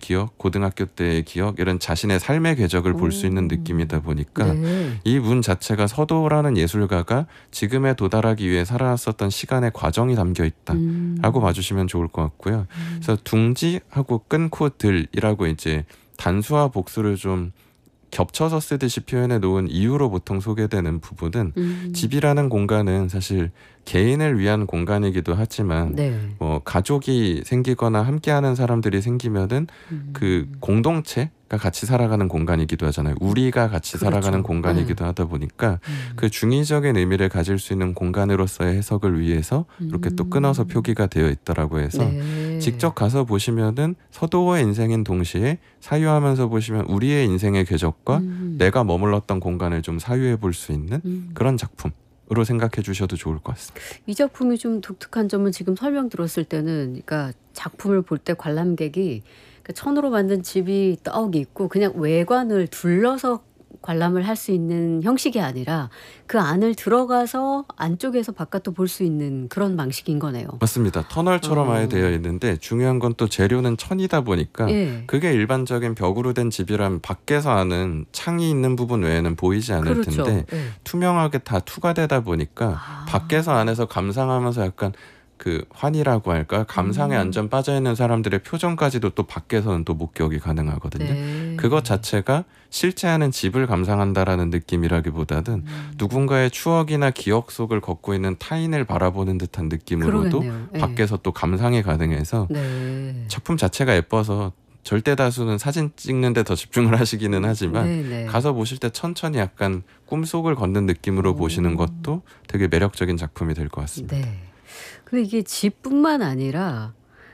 기억, 고등학교 때의 기억 이런 자신의 삶의 궤적을 볼 수 있는 느낌이다 보니까 네. 이 문 자체가 서도라는 예술가가 지금에 도달하기 위해 살아왔었던 시간의 과정이 담겨 있다라고 봐주시면 좋을 것 같고요. 그래서 둥지하고 끊고 들이라고 이제 단수와 복수를 좀 겹쳐서 쓰듯이 표현해 놓은 이유로 보통 소개되는 부분은 집이라는 공간은 사실 개인을 위한 공간이기도 하지만 네. 뭐 가족이 생기거나 함께하는 사람들이 생기면은 그 공동체가 같이 살아가는 공간이기도 하잖아요. 우리가 같이 그렇죠. 살아가는 공간이기도 하다 보니까 그 중의적인 의미를 가질 수 있는 공간으로서의 해석을 위해서 이렇게 또 끊어서 표기가 되어 있더라고 해서 네. 직접 가서 보시면은 서도의 인생인 동시에 사유하면서 보시면 우리의 인생의 궤적과 내가 머물렀던 공간을 좀 사유해 볼 수 있는 그런 작품으로 생각해 주셔도 좋을 것 같습니다. 이 작품이 좀 독특한 점은 지금 설명 들었을 때는 그러니까 작품을 볼 때 관람객이 그러니까 천으로 만든 집이 떡 있고 그냥 외관을 둘러서 관람을 할 수 있는 형식이 아니라 그 안을 들어가서 안쪽에서 바깥도 볼 수 있는 그런 방식인 거네요. 맞습니다. 터널처럼 아예 되어 있는데 중요한 건 또 재료는 천이다 보니까 예. 그게 일반적인 벽으로 된 집이라면 밖에서 아는 창이 있는 부분 외에는 보이지 않을 그렇죠. 텐데 예. 투명하게 다 투과되다 보니까 밖에서 안에서 감상하면서 약간 그 환희라고 할까 감상에 완전 빠져있는 사람들의 표정까지도 또 밖에서는 또 목격이 가능하거든요. 네. 그것 자체가 실제 하는 집을 감상한다라는 느낌이라기보다는 누군가의 추억이나 기억 속을 걷고 있는 타인을 바라보는 듯한 느낌으로도 그러겠네요. 예. 밖에서 또 감상이 가능해서 네. 작품 자체가 예뻐서 절대 다수는 사진 찍는데 더 집중을 하시기는 하지만 네네. 가서 보실 때 천천히 약간 꿈속을 걷는 느낌으로 보시는 것도 되게 매력적인 작품이 될 것 같습니다. 네. 근데 이게 집뿐만 아니라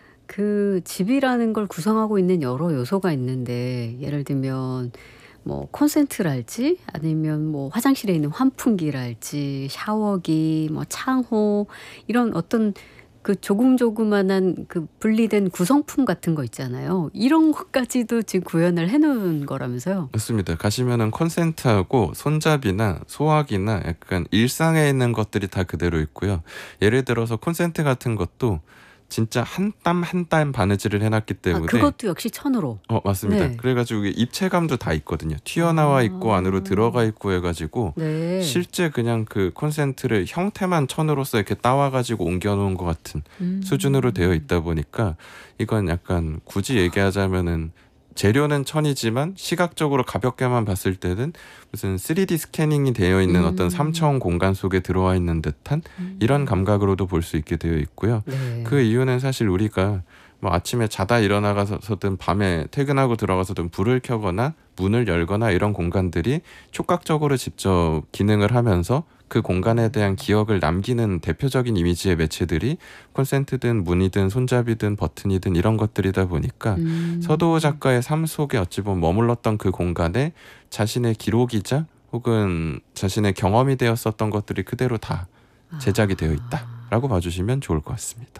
그 집이라는 걸 구성하고 있는 여러 요소가 있는데 예를 들면 뭐 콘센트랄지 아니면 뭐 화장실에 있는 환풍기랄지 샤워기 뭐 창호 이런 어떤 그 조금조그만한 그 분리된 구성품 같은 거 있잖아요. 이런 것까지도 지금 구현을 해 놓은 거라면서요. 맞습니다. 가시면은 콘센트하고 손잡이나 소화기나 약간 일상에 있는 것들이 다 그대로 있고요. 예를 들어서 콘센트 같은 것도 진짜 한 땀 한 땀 바느질을 해놨기 아 때문에 그것도 역시 천으로. 맞습니다. 네. 그래가지고 이게 입체감도 다 있거든요. 튀어나와 있고 안으로 들어가 있고 해가지고 네. 실제 그냥 그 콘센트를 형태만 천으로서 이렇게 따와가지고 옮겨놓은 것 같은 수준으로 되어 있다 보니까 이건 약간 굳이 얘기하자면은 재료는 천이지만 시각적으로 가볍게만 봤을 때는 무슨 3D 스캐닝이 되어 있는 어떤 3차원 공간 속에 들어와 있는 듯한 이런 감각으로도 볼 수 있게 되어 있고요. 네. 그 이유는 사실 우리가 뭐 아침에 자다 일어나가서든 밤에 퇴근하고 들어가서든 불을 켜거나 문을 열거나 이런 공간들이 촉각적으로 직접 기능을 하면서 그 공간에 대한 기억을 남기는 대표적인 이미지의 매체들이 콘센트든 문이든 손잡이든 버튼이든 이런 것들이다 보니까 서도우 작가의 삶 속에 어찌 보면 머물렀던 그 공간에 자신의 기록이자 혹은 자신의 경험이 되었었던 것들이 그대로 다 제작이 되어 있다라고 봐주시면 좋을 것 같습니다.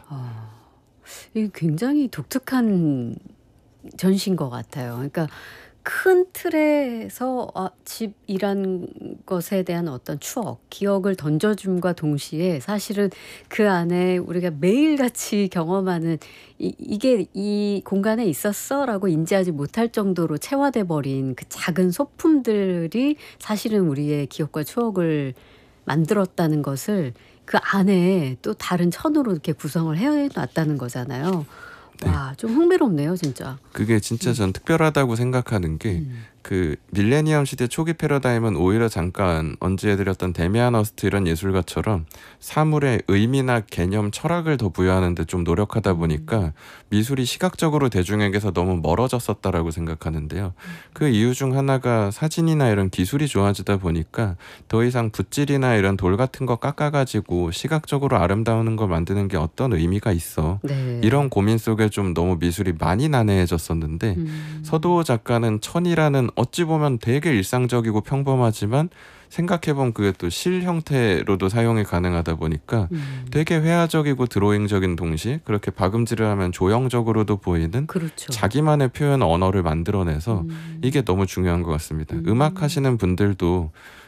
이게 굉장히 독특한 전시인 것 같아요. 그러니까 큰 틀에서 집이란 것에 대한 어떤 추억, 기억을 던져줌과 동시에 사실은 그 안에 우리가 매일같이 경험하는 이게 이 공간에 있었어라고 인지하지 못할 정도로 체화돼 버린 그 작은 소품들이 사실은 우리의 기억과 추억을 만들었다는 것을 그 안에 또 다른 천으로 이렇게 구성을 해 놨다는 거잖아요. 네. 와, 좀 흥미롭네요, 진짜. 그게 진짜 전 특별하다고 생각하는 게 그 밀레니엄 시대 초기 패러다임은 오히려 잠깐 언지해드렸던 데미안 허스트 이런 예술가처럼 사물의 의미나 개념, 철학을 더 부여하는 데 좀 노력하다 보니까 미술이 시각적으로 대중에게서 너무 멀어졌었다라고 생각하는데요. 그 이유 중 하나가 사진이나 이런 기술이 좋아지다 보니까 더 이상 붓질이나 이런 돌 같은 거 깎아가지고 시각적으로 아름다운 걸 만드는 게 어떤 의미가 있어. 네. 이런 고민 속에 좀 너무 미술이 많이 난해해졌었는데 서도우 작가는 천이라는 어찌 보면 되게 일상적이고 평범하지만 생각해보면 그게 또 실 형태로도 사용이 가능하다 보니까 되게 회화적이고 드로잉적인 동시에 그렇게 박음질을 하면 조형적으로도 보이는 그렇죠. 자기만의 표현 언어를 만들어내서 이게 너무 중요한 것 같습니다. 음악 하시는 분들도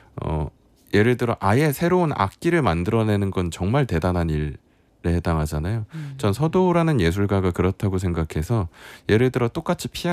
예를 들어 아예 새로운 악기를 만들어내는 건 정말 대단한 일에 해당하잖아요. 전 서도우라는 예술가가 그렇다고 생각해서 예를 들어 똑같이 피아노